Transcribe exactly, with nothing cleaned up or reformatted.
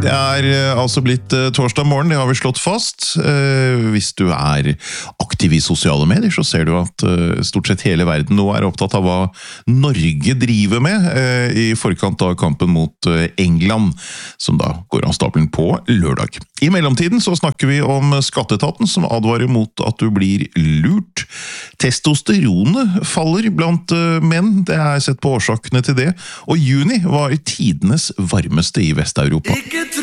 Det er eh, altså blitt eh, torsdag morgen, det har vi slått fast. Eh, hvis du er aktiv i sosiale medier, så ser du at eh, stort sett hele verden nå er opptatt av hva Norge driver med eh, i forkant av kampen mot eh, England, som da går av stabelen på lørdag. I mellomtiden så snakker vi om skatteetaten som advarer mot at du blir lurt. Testosteronet faller blant eh, menn, det er sett på årsakene til det, og juni var tidenes varmeste i Vest-Europa.